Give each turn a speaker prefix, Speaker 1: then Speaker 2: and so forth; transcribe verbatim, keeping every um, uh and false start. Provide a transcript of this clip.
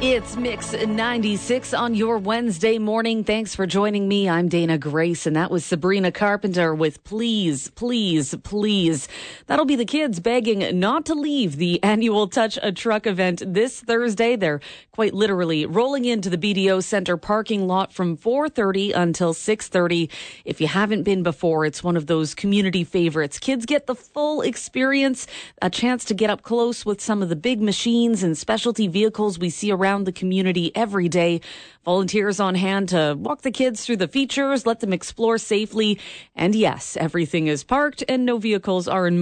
Speaker 1: It's Mix ninety-six on your Wednesday morning. Thanks for joining me. I'm Dana Grace, and that was Sabrina Carpenter with Please, Please, Please. That'll be the kids begging not to leave the annual Touch a Truck event this Thursday. They're quite literally rolling into the B D O Center parking lot from four thirty until six thirty. If you haven't been before, it's one of those community favorites. Kids get the full experience, a chance to get up close with some of the big machines and specialty vehicles we see around the community every day. Volunteers on hand to walk the kids through the features, let them explore safely. And yes, everything is parked and no vehicles are in